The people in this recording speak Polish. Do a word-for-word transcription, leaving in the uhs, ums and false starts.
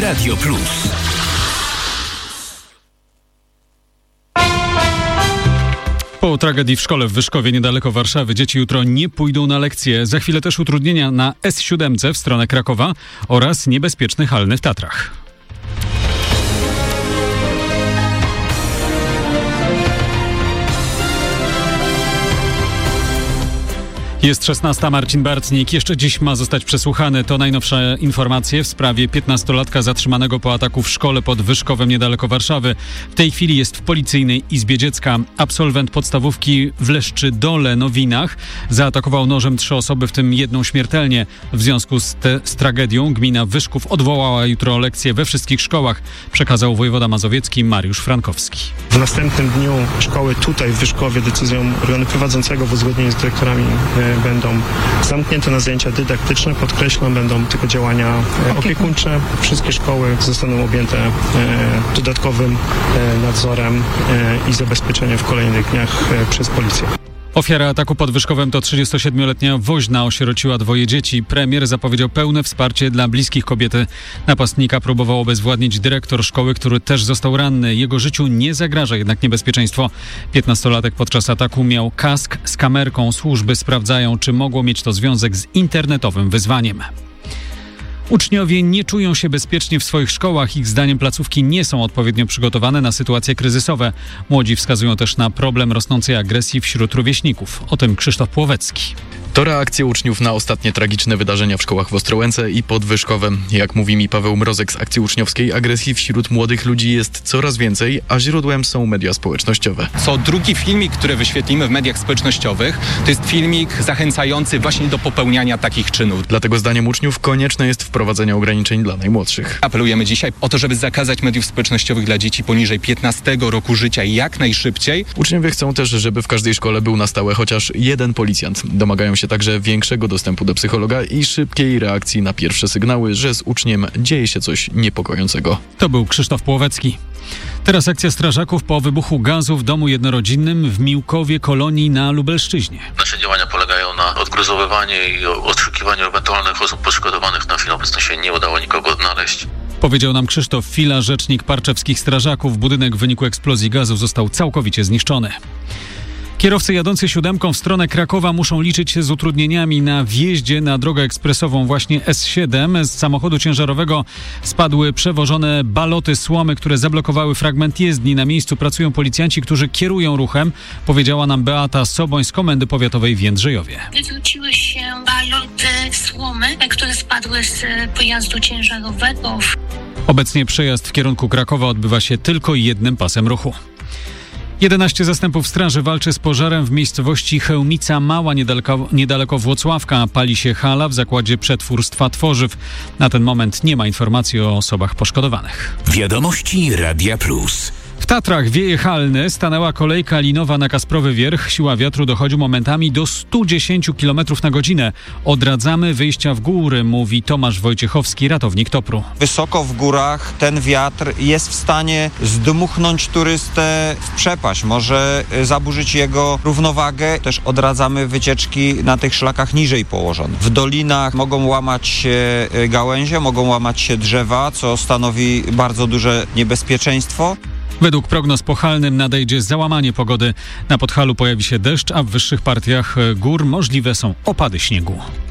Radio Plus. Po tragedii w szkole w Wyszkowie niedaleko Warszawy dzieci jutro nie pójdą na lekcje. Za chwilę też utrudnienia na S siedem w stronę Krakowa oraz niebezpieczny halny w Tatrach. Jest szesnasta, Marcin Bartnik. Jeszcze dziś ma zostać przesłuchany. To najnowsze informacje w sprawie piętnastolatka zatrzymanego po ataku w szkole pod Wyszkowem niedaleko Warszawy. W tej chwili jest w policyjnej izbie dziecka. Absolwent podstawówki w Leszczydole Nowinach zaatakował nożem trzy osoby, w tym jedną śmiertelnie. W związku z, te, z tragedią gmina Wyszków odwołała jutro lekcje we wszystkich szkołach, przekazał wojewoda mazowiecki Mariusz Frankowski. W następnym dniu szkoły tutaj w Wyszkowie decyzją organu prowadzącego w uzgodnieniu z dyrektorami będą zamknięte na zajęcia dydaktyczne, podkreślam, będą tylko działania opiekuńcze. Wszystkie szkoły zostaną objęte dodatkowym nadzorem i zabezpieczeniem w kolejnych dniach przez policję. Ofiara ataku pod Wyszkowem to trzydziestosiedmioletnia woźna, osierociła dwoje dzieci. Premier zapowiedział pełne wsparcie dla bliskich kobiety. Napastnika próbował obezwładnić dyrektor szkoły, który też został ranny. Jego życiu nie zagraża jednak niebezpieczeństwo. Piętnastolatek podczas ataku miał kask z kamerką. Służby sprawdzają, czy mogło mieć to związek z internetowym wyzwaniem. Uczniowie nie czują się bezpiecznie w swoich szkołach. Ich zdaniem placówki nie są odpowiednio przygotowane na sytuacje kryzysowe. Młodzi wskazują też na problem rosnącej agresji wśród rówieśników. O tym Krzysztof Płowecki. To reakcje uczniów na ostatnie tragiczne wydarzenia w szkołach w Ostrołęce i pod Wyszkowem. Jak mówi mi Paweł Mrozek z akcji uczniowskiej, agresji wśród młodych ludzi jest coraz więcej, a źródłem są media społecznościowe. Co drugi filmik, który wyświetlimy w mediach społecznościowych, to jest filmik zachęcający właśnie do popełniania takich czynów. Dlatego zdaniem uczniów konieczne jest wprowadzenie ograniczeń dla najmłodszych. Apelujemy dzisiaj o to, żeby zakazać mediów społecznościowych dla dzieci poniżej piętnastego roku życia jak najszybciej. Uczniowie chcą też, żeby w każdej szkole był na stałe chociaż jeden policjant. Domagają się także większego dostępu do psychologa i szybkiej reakcji na pierwsze sygnały, że z uczniem dzieje się coś niepokojącego. To był Krzysztof Płowecki. Teraz akcja strażaków po wybuchu gazu w domu jednorodzinnym w Miłkowie Kolonii na Lubelszczyźnie. Nasze działania polegają na odgruzowywaniu i odszukiwaniu ewentualnych osób poszkodowanych. Na chwilę obecną się nie udało nikogo odnaleźć. Powiedział nam Krzysztof Fila, rzecznik parczewskich strażaków. Budynek w wyniku eksplozji gazu został całkowicie zniszczony. Kierowcy jadący siódemką w stronę Krakowa muszą liczyć się z utrudnieniami na wjeździe na drogę ekspresową właśnie S siedem. Z samochodu ciężarowego spadły przewożone baloty słomy, które zablokowały fragment jezdni. Na miejscu pracują policjanci, którzy kierują ruchem, powiedziała nam Beata Soboń z Komendy Powiatowej w Jędrzejowie. Wywróciły się baloty słomy, które spadły z pojazdu ciężarowego. Obecnie przejazd w kierunku Krakowa odbywa się tylko jednym pasem ruchu. jedenaście zastępów straży walczy z pożarem w miejscowości Chełmica Mała, niedaleko, niedaleko Włocławka. Pali się hala w zakładzie przetwórstwa tworzyw. Na ten moment nie ma informacji o osobach poszkodowanych. Wiadomości Radia Plus. W Tatrach wieje halny, stanęła kolejka linowa na Kasprowy Wierch. Siła wiatru dochodzi momentami do stu dziesięciu kilometrów na godzinę. Odradzamy wyjścia w góry, mówi Tomasz Wojciechowski, ratownik Topru. Wysoko w górach ten wiatr jest w stanie zdmuchnąć turystę w przepaść, może zaburzyć jego równowagę. Też odradzamy wycieczki na tych szlakach niżej położonych. W dolinach mogą łamać się gałęzie, mogą łamać się drzewa, co stanowi bardzo duże niebezpieczeństwo. Według prognoz po halnym nadejdzie załamanie pogody. Na Podhalu pojawi się deszcz, a w wyższych partiach gór możliwe są opady śniegu.